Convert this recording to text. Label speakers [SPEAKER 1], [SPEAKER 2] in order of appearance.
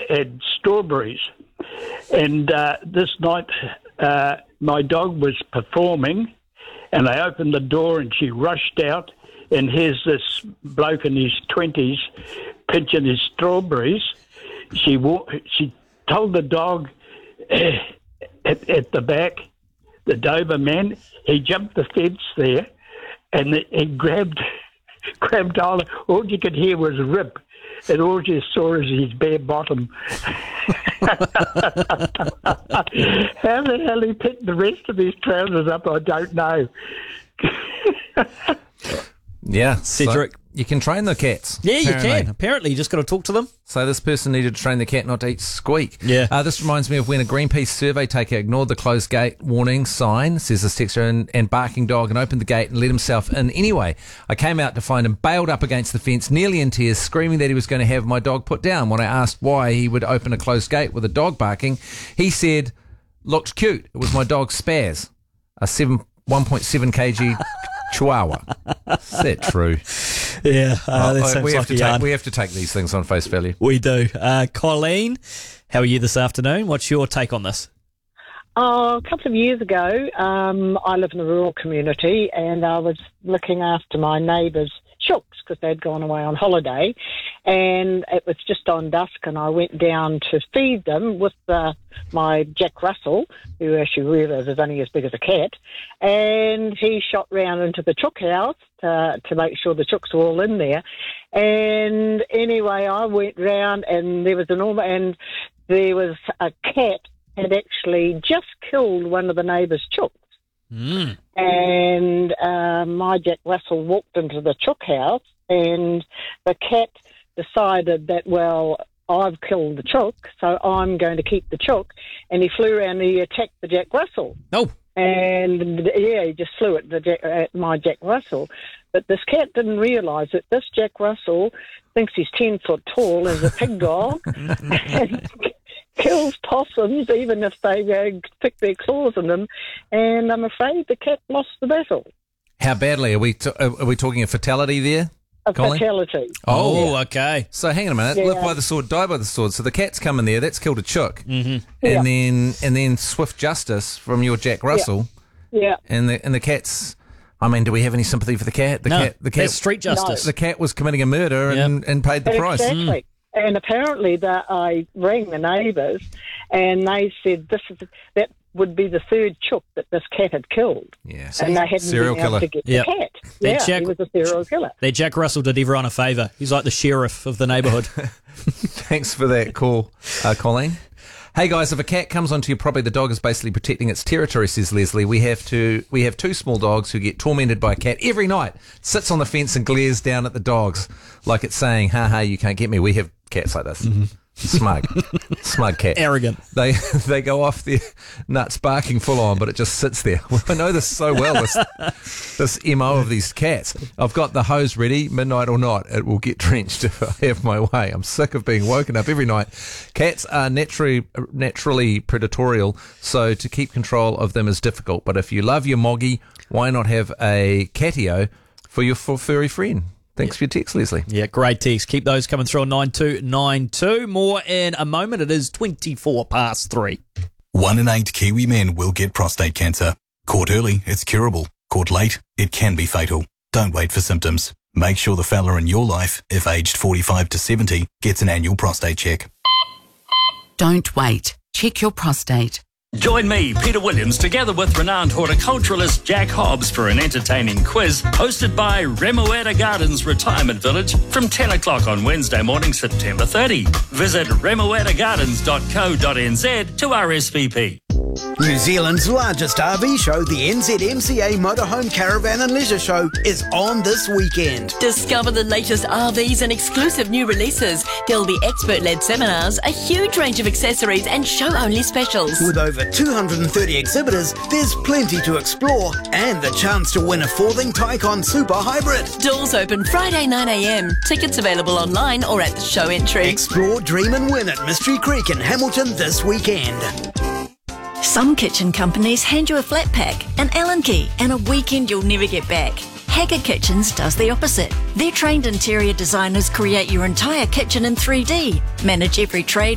[SPEAKER 1] had strawberries. And this night, my dog was performing, and I opened the door, and she rushed out, and here's this bloke in his 20s pinching his strawberries. She told the dog at the back, the Doberman, he jumped the fence there, and he grabbed all you could hear was rip, and all you saw is his bare bottom. How the hell he picked the rest of his trousers up, I don't know.
[SPEAKER 2] Yeah,
[SPEAKER 3] Cedric.
[SPEAKER 2] So you can train the cats.
[SPEAKER 3] Yeah, you can. Apparently, you just got to talk to them.
[SPEAKER 2] So this person needed to train the cat not to eat squeak.
[SPEAKER 3] Yeah.
[SPEAKER 2] This reminds me of when a Greenpeace survey taker ignored the closed gate warning sign, says this texter, and barking dog, and opened the gate and let himself in anyway. I came out to find him bailed up against the fence, nearly in tears, screaming that he was going to have my dog put down. When I asked why he would open a closed gate with a dog barking, he said, looked cute. It was my dog Spaz, a 1.7 kg Chihuahua. Is that true?
[SPEAKER 3] Yeah, that sounds like a yarn.
[SPEAKER 2] We have to take these things on face value.
[SPEAKER 3] We do. Colleen, how are you this afternoon? What's your take on this?
[SPEAKER 4] A couple of years ago, I live in a rural community, and I was looking after my neighbours' chooks because they'd gone away on holiday, and it was just on dusk, and I went down to feed them with my Jack Russell, who actually realised is only as big as a cat, and he shot round into the chook house to make sure the chooks were all in there. And anyway, I went round, and there was a cat had actually just killed one of the neighbours' chooks. And my Jack Russell walked into the chook house, and the cat decided that, well, I've killed the chook, so I'm going to keep the chook. And he flew around and he attacked the Jack Russell.
[SPEAKER 3] Oh.
[SPEAKER 4] And, yeah, he just flew at my Jack Russell. But this cat didn't realise that this Jack Russell thinks he's 10 foot tall, is a pig dog, and kills possums even if they stick their claws in them. And I'm afraid the cat lost the battle.
[SPEAKER 2] How badly? Are we talking a fatality there?
[SPEAKER 4] A
[SPEAKER 2] Colleen?
[SPEAKER 4] fatality.
[SPEAKER 3] Oh, okay.
[SPEAKER 2] So hang on a minute.
[SPEAKER 4] Yeah.
[SPEAKER 2] Live by the sword, die by the sword. So the cat's come in there. That's killed a chook.
[SPEAKER 3] Mm-hmm.
[SPEAKER 2] And then swift justice from your Jack Russell.
[SPEAKER 4] Yeah.
[SPEAKER 2] And the cat's. I mean, do we have any sympathy for the cat? The cat.
[SPEAKER 3] That's street justice.
[SPEAKER 2] The cat was committing a murder and paid the price.
[SPEAKER 4] Exactly. And apparently I rang the neighbours, and they said that would be the third chook that this cat had killed.
[SPEAKER 2] Yeah.
[SPEAKER 4] And they hadn't
[SPEAKER 2] Serial
[SPEAKER 4] been able
[SPEAKER 2] killer.
[SPEAKER 4] to get the cat. He was a serial killer.
[SPEAKER 3] That Jack Russell did everyone a favour. He's like the sheriff of the neighbourhood.
[SPEAKER 2] Thanks for that call, Colleen. Hey guys, if a cat comes onto your property, the dog is basically protecting its territory, says Leslie. We have two small dogs who get tormented by a cat every night. Sits on the fence and glares down at the dogs like it's saying, "Ha ha, you can't get me." We have cats like this. Mm-hmm. Smug cat.
[SPEAKER 3] Arrogant.
[SPEAKER 2] They go off their nuts barking full on, but it just sits there. I know this so well, this MO of these cats. I've got the hose ready, midnight or not, it will get drenched if I have my way. I'm sick of being woken up every night. Cats are naturally predatorial, so to keep control of them is difficult. But if you love your moggy, why not have a catio for your furry friend? Thanks for your text, Leslie.
[SPEAKER 3] Yeah, great text. Keep those coming through on 9292. More in a moment. It is 3:24.
[SPEAKER 5] 1 in 8 Kiwi men will get prostate cancer. Caught early, it's curable. Caught late, it can be fatal. Don't wait for symptoms. Make sure the fella in your life, if aged 45 to 70, gets an annual prostate check.
[SPEAKER 6] Don't wait. Check your prostate.
[SPEAKER 7] Join me, Peter Williams, together with renowned horticulturalist Jack Hobbs for an entertaining quiz hosted by Remuera Gardens Retirement Village from 10 o'clock on Wednesday morning, September 30. Visit remueragardens.co.nz to RSVP.
[SPEAKER 8] New Zealand's largest RV show, the NZMCA Motorhome Caravan and Leisure Show, is on this weekend.
[SPEAKER 9] Discover the latest RVs and exclusive new releases. There'll be expert-led seminars, a huge range of accessories and show-only specials.
[SPEAKER 8] With over 230 exhibitors, there's plenty to explore and the chance to win a Forthing Tycon Super Hybrid.
[SPEAKER 9] Doors open Friday 9 a.m. Tickets available online or at the show entry.
[SPEAKER 8] Explore, dream and win at Mystery Creek in Hamilton this weekend.
[SPEAKER 9] Some kitchen companies hand you a flat pack, an Allen key, and a weekend you'll never get back. Haggard Kitchens does the opposite. Their trained interior designers create your entire kitchen in 3D, manage every trade